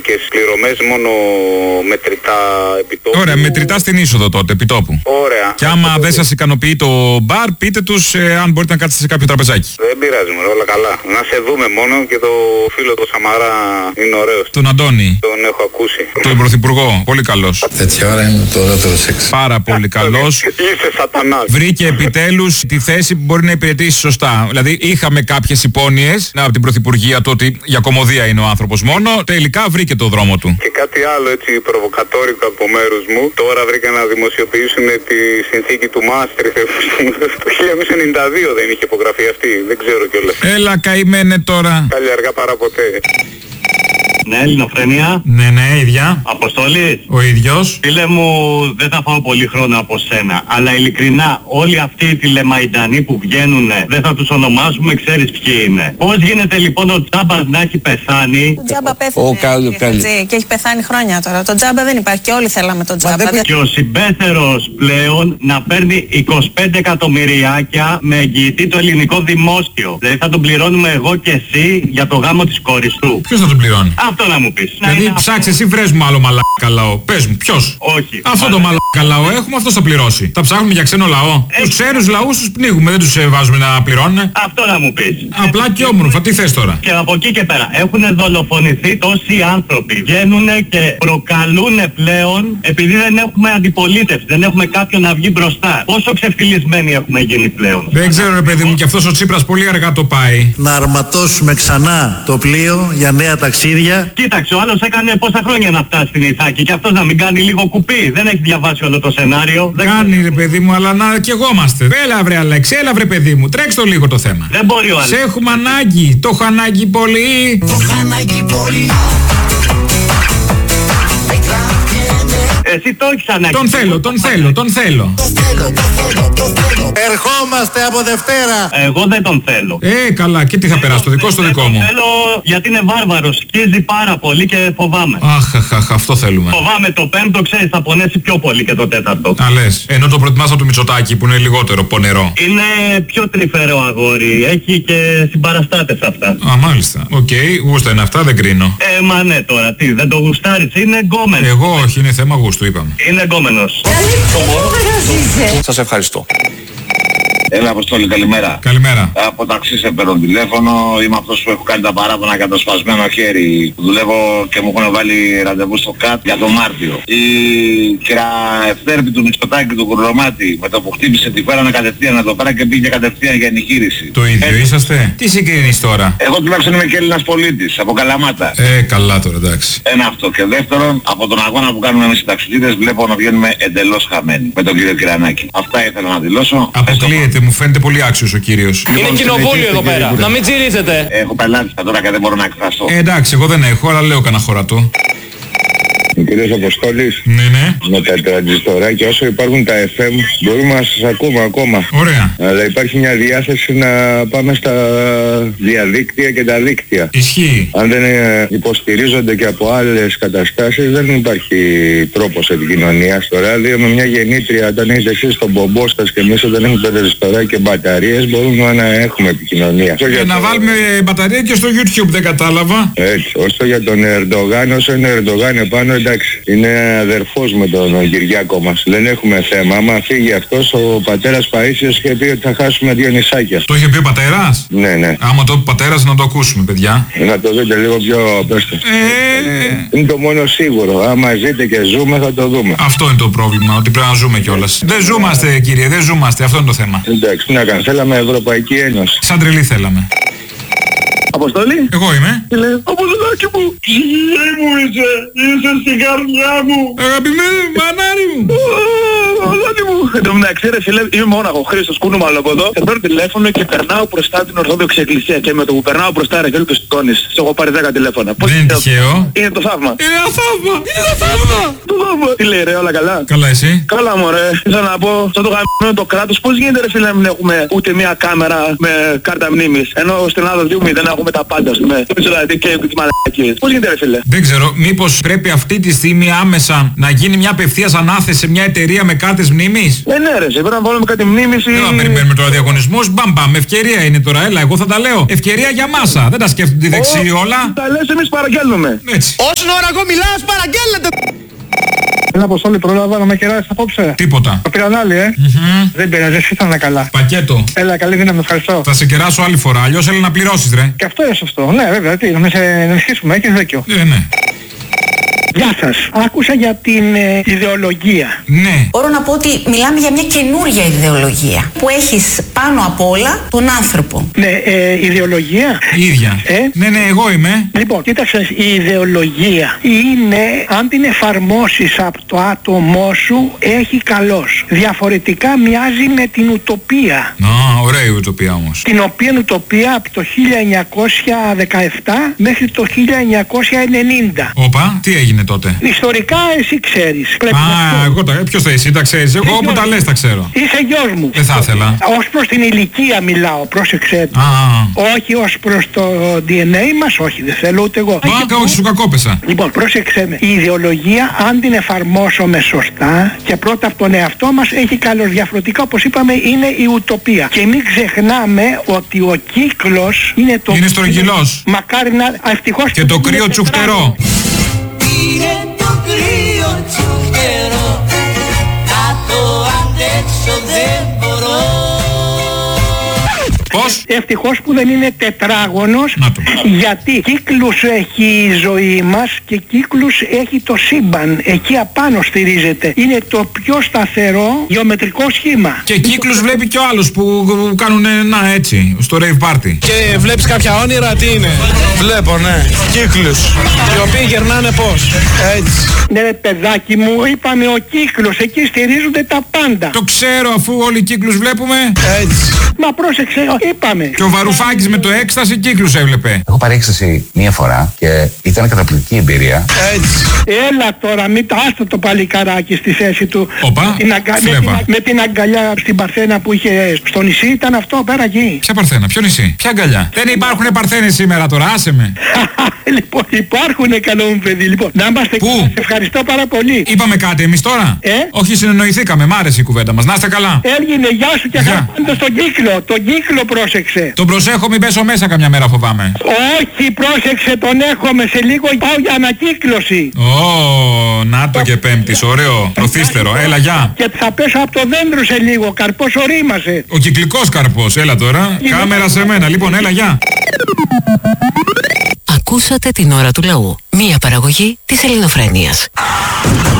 ενήλικες πληρωμές μόνο μετρητά επιτόπου. Ωραία, μετρητά στην είσοδο τότε, επιτόπου. Ωραία. Και άμα δεν σας ικανοποιεί το μπαρ, πείτε τους αν μπορείτε να κάτσετε σε κάποιο τραπεζάκι. Δεν πειράζει, όλα καλά. Να σε δούμε μόνο και το φίλο του Σαμαρά είναι ωραίος. Τον Αντώνη. Τον έχω ακούσει. Τον Πρωθυπουργό, πολύ καλός. Τέτοια ώρα είναι το ωραίο σεξ. Πάρα πολύ καλός. Είσαι σατανάς. Βρήκε επιτέλους τη θέση που μπορεί να υπηρετήσει σωστά. Δηλαδή είχαμε κάποιες υπόνοιες από την Πρωθυπουργία του ότι για κωμωδία είναι ο άνθρωπος μόνο. Τελικά βρήκε το δρόμο του. Και κάτι άλλο έτσι προβοκατόρικο από μέρους μου. Τώρα βρήκα να δημοσιοποιήσουν τη συνθήκη του Μάστριχτ. Το 1992 δεν είχε υπογραφεί αυτή. Δεν ξέρω κιόλας. Έλα καημένε τώρα. Καλή αργά παρά ποτέ. Ναι, Ελληνοφρένεια. Ναι, ίδια. Αποστόλη. Ο ίδιος. Φίλε μου, δεν θα φάω πολύ χρόνο από σένα. Αλλά ειλικρινά, όλοι αυτοί οι τηλεμαϊντανοί που βγαίνουν, δεν θα τους ονομάζουμε, ξέρεις ποιοι είναι. Πώς γίνεται λοιπόν ο Τζάμπας να έχει πεθάνει? Το Τζάμπα πέθανε και έχει πεθάνει χρόνια τώρα. Το Τζάμπα δεν υπάρχει και όλοι θέλαμε τον Τζάμπα. Και ο συμπέθερος πλέον να παίρνει 25 εκατομμυριάκια με εγγυητή το ελληνικό δημόσιο. Δηλαδή θα τον πληρώνουμε εγώ και εσύ για το γάμο της κόρης του. Ποιος θα τον πληρώνει? Αυτό να μου πεις. Δηλαδή ψάξε εσύ, βρες μου άλλο μαλάκα λαό. Πες μου, ποιος? Όχι. Αυτό το μαλάκα λαό έχουμε, αυτός θα πληρώσει. Θα ψάχνουμε για ξένο λαό. Τους ξένους λαούς τους πνίγουμε, δεν τους βάζουμε να πληρώνουν. Αυτό να μου πεις. Απλά και όμορφα, τι θες τώρα? Και από εκεί και πέρα έχουν δολοφονηθεί τόσοι άνθρωποι. Βγαίνουν και προκαλούν πλέον επειδή δεν έχουμε αντιπολίτευση. Δεν έχουμε κάποιον να βγει μπροστά. Πόσο ξεφτυλισμένοι έχουμε γίνει πλέον. Δεν ξέρω ρε παιδί μου, και αυτός ο Τσίπρας πολύ αργά το πάει. Να αρματώσουμε ξανά το πλοίο για νέα ταξίδια. Κοίταξε, ο άλλος έκανε πόσα χρόνια να φτάσει στην Ιθάκη και αυτός να μην κάνει λίγο κουπί. Δεν έχει διαβάσει όλο το σενάριο. Κάνει ρε παιδί μου, αλλά να κι εγώμαστε. Έλα βρε Αλέξη, έλα βρε παιδί μου, τρέξτε το λίγο το θέμα. Δεν μπορεί ο Αλέξη. Σε έχουμε ανάγκη, το έχω ανάγκη πολύ. Το έχω ανάγκη πολύ. Εσύ το έχεις ανάγκη. Τον θέλω. Ερχόμαστε από Δευτέρα. Εγώ δεν τον θέλω. Καλά, και τι θα περάσει, το δικό στο δικό μου. Θέλω γιατί είναι βάρβαρος, σκίζει πάρα πολύ και φοβάμαι. Αχ, αυτό θέλουμε. Φοβάμαι το πέμπτο, ξέρεις, θα πονέσει πιο πολύ και το τέταρτο. Α, λες, ενώ το προτιμάς από το Μητσοτάκη που είναι λιγότερο πονερό. Είναι πιο τρυφερό αγόρι, έχει και συμπαραστάτες αυτά. Α, μάλιστα. Οκ, γούστα είναι αυτά, δεν κρίνω. Μα ναι τώρα, τι, δεν το γουστάρεις, είναι γκόμενος. Εγώ όχι, είναι θέμα γούστου, είπαμε. Είναι γκόμενος. Σας ευχαριστώ. Έλα Αποστόλη, καλημέρα. Καλημέρα. Από ταξί σε παίρνω τηλέφωνο. Είμαι αυτός που έχω κάνει τα παράπονα για το σπασμένο χέρι. Δουλεύω και μου έχουν βάλει ραντεβού στο ΚΑΤ για το Μάρτιο. Η κυραευθέρπη του Μητσοτάκη του Κουρλωμάτη με το που χτύπησε τη φέρανε κατευθείαν εδώ πέρα και πήγε κατευθείαν για εγχείρηση. Το ίδιο είσαστε. Τι συγκρίνεις τώρα? Εγώ τουλάχιστον είμαι και Έλληνας πολίτης από Καλαμάτα. Καλά τώρα, εντάξει. Ένα αυτό. Και δεύτερον, από τον αγώνα που κάνουμε εμείς οι ταξιτζίδες βλέπω να βγαίνουμε εντελώς χαμένοι με τον κύριο Κυρανάκη. Αυτά ήθελα να δηλώσω. Αποκλείεται, μου φαίνεται πολύ άξιος ο κύριος. Είναι κοινοβούλιο εδώ πέρα. Να μην τσιρίζετε. Έχω πελάτης τώρα και δεν μπορώ να εκφραστώ. Εντάξει, εγώ δεν έχω, αλλά λέω κανένα χωρατό. Ο κύριος Αποστόλης. Ναι. Με τα τραντζιστοράκια, όσο υπάρχουν τα FM, μπορούμε να σας ακούμε ακόμα. Ωραία. Αλλά υπάρχει μια διάθεση να πάμε στα διαδίκτυα και τα δίκτυα. Ισχύει. Αν δεν υποστηρίζονται και από άλλες καταστάσεις, δεν υπάρχει τρόπος επικοινωνίας. Στο ράδιο με μια γεννήτρια, όταν είστε εσείς στον πομπό σας και εμείς όταν έχουμε τα τραντζιστοράκια και μπαταρίες, μπορούμε να έχουμε επικοινωνία. Και να βάλουμε μπαταρία και στο YouTube, δεν κατάλαβα. Έτσι, όσο για τον Ερντογάν, όσο είναι Ερντογάν επάνω, εντάξει, είναι αδερφός με τον Κυριάκο μας. Δεν έχουμε θέμα. Άμα φύγει αυτός, ο πατέρας Παΐσιος είχε πει ότι θα χάσουμε δύο νησάκια. Το είχε πει ο πατέρας? Ναι. Άμα το πει ο πατέρας, να το ακούσουμε, παιδιά. Να το δείτε λίγο πιο πέστο. Είναι το μόνο σίγουρο. Άμα ζείτε και ζούμε, θα το δούμε. Αυτό είναι το πρόβλημα, ότι πρέπει να ζούμε κιόλας. Δεν ζούμαστε, κύριε, δεν ζούμαστε. Αυτό είναι το θέμα. Εντάξει, τι να κάνουμε. Θέλαμε Ευρωπαϊκή Ένωση. Σαν τρελή θέλαμε. Αποστολή. Εγώ είμαι. Αποστολάκι μου. Ψυχή μου είσαι στην καρδιά μου. Αγαπημένη μανάρι μου. Αγάπη μου. Εν τω μεταξύ ρε φίλε, είμαι μόναχο, Χρήστος Κούνομαλο από εδώ. Θα παίρνω τηλέφωνο και περνάω μπροστά την Ορθόδοξη Εκκλησία και με το που περνάω μπροστά ρε και το σηκώνεις. Σε έχω πάρει 10 τηλέφωνα. Δεν είναι τυχαίο. Είναι το θαύμα. Είναι ένα θαύμα. Το θαύμα. Τι λέει ρε, όλα καλά? Καλά εσύ? Καλά μωρέ. Ήθελα να πω, σαν το γαμμένο το κράτος, πώς γίνεται ρε φίλε να μην έχουμε ούτε μία κάμερα με κάρτα μνήμης. Ενώ στην Ελλάδα 2.0 δεν έχουμε με τα πάντα, ας πούμε. Δεν ξέρω δηλαδή και τις μαλακίες. Πώς γίνεται ρε φίλε? Δεν ξέρω, μήπως πρέπει αυτή τη στιγμή άμεσα να γίνει μια απευθείας ανάθεση σε μια εταιρεία με κάρτες μνήμης? Ναι ρε, πρέπει να βάλουμε κάτι μνήμηση. Δεν θα περιμένουμε τώρα διαγωνισμούς, μπαμπαμ, ευκαιρία είναι τώρα, έλα, εγώ θα τα λέω. Ευκαιρία για μάσα, δεν τα σκέφτονται τη δεξί όλα. Τα λες, εμείς παραγγέλνουμε. Έτσι. Όσον ώρα εγώ μιλάω, παραγγέλλετε! Ένα Αποστόλη, πρόλαβα να με κεράσεις απόψε? Τίποτα. Το πήραν άλλοι, Δεν πειράζει, εσύ ήταν καλά. Πακέτο. Έλα, καλή δύναμη, ευχαριστώ. Θα σε κεράσω άλλη φορά, αλλιώς έλα να πληρώσεις ρε. Και αυτό είναι σωστό. Ναι, βέβαια, τι, να σε ενισχύσουμε, έχεις δίκιο. Ναι. Γεια σας. Άκουσα για την ιδεολογία. Ναι. Μπορώ να πω ότι μιλάμε για μια καινούργια ιδεολογία που έχεις πάνω απ' όλα τον άνθρωπο. Ναι, ιδεολογία. Η ίδια. Ναι, εγώ είμαι. Λοιπόν, κοίταξε, η ιδεολογία είναι αν την εφαρμόσεις από το άτομό σου έχει καλός. Διαφορετικά μοιάζει με την ουτοπία. Ωραία η ουτοπία όμως. Την οποία ουτοπία από το 1917 μέχρι το 1990. Όπα, τι έγινε τότε? Ιστορικά εσύ ξέρεις. Ποιος θα εσύ τα ξέρεις? Εγώ που τα λες τα ξέρω. Είσαι γιος μου. Δεν θα ήθελα. Ως προς την ηλικία μιλάω, πρόσεξε. Όχι ως προς το DNA μας, όχι, δεν θέλω ούτε εγώ. Όχι, σου κακόπεσα. Λοιπόν, πρόσεξε με. Η ιδεολογία, αν την εφαρμόσουμε σωστά και πρώτα από τον εαυτό μας, έχει καλώς. Διαφορετικά, όπως είπαμε, είναι η ουτοπία. Και μην ξεχνάμε ότι ο κύκλος είναι το... Είναι στρογγυλός. Μακάρι να... ευτυχώς και το κρύο τσουχτερό. Είναι το κρύο τσουχτερό, να το αντέξω δεν μπορώ. Πώς? Ευτυχώς που δεν είναι τετράγωνος, γιατί κύκλους έχει η ζωή μας και κύκλους έχει το σύμπαν. Εκεί απάνω στηρίζεται. Είναι το πιο σταθερό γεωμετρικό σχήμα. Και κύκλους βλέπει και ο άλλος που κάνουν έτσι, στο rave party. Και βλέπεις κάποια όνειρα, τι είναι? Βλέπω, ναι. Κύκλους. Οι οποίοι γερνάνε πώς? Έτσι. Ναι παιδάκι μου, είπαμε ο κύκλος, εκεί στηρίζονται τα πάντα. Το ξέρω, αφού όλοι οι κύκλους βλέπουμε. Έτσι. Μα πρόσεξε, είπαμε. Και ο Βαρουφάκης με το έκσταση κύκλους έβλεπε. Έχω πάρει έκσταση μία φορά και ήταν καταπληκτική εμπειρία. Έτσι. Έλα τώρα, μην τα άστα το παλικαράκι στη θέση του. Οπα, με την αγκαλιά στην Παρθένα που είχε στο νησί, ήταν αυτό πέρα εκεί. Ποια Παρθένα, ποιο νησί, ποια αγκαλιά? Δεν υπάρχουν Παρθένες σήμερα τώρα, άσε με. Λοιπόν, υπάρχουν καλό μου παιδί, λοιπόν. Να είμαστε. Πού? Ευχαριστώ πάρα πολύ. Είπαμε κάτι εμείς τώρα? Όχι, συνεννοηθήκαμε, μ' άρεσε η κουβέντα μας. Να είστε καλά. Έγινε, γεια σου και θα πάντα στον κύκλο. Τον κύκλο πρόσεξε. Τον προσέχω, μην πέσω μέσα καμιά μέρα, φοβάμαι. Όχι, πρόσεξε, τον έχουμε σε λίγο. Πάω για ανακύκλωση. Να το και Πέμπτης, ωραίο. Προθύστερο, έλα, γεια. Και θα πέσω από το δέντρο σε λίγο. Καρπός ορίμασε. Ο κυκλικός καρπός, έλα τώρα. Κάμερα σε μένα, λοιπόν, έλα, γεια. Ακούσατε την ώρα του λαού. Μία παραγωγή της Ελληνοφρένειας.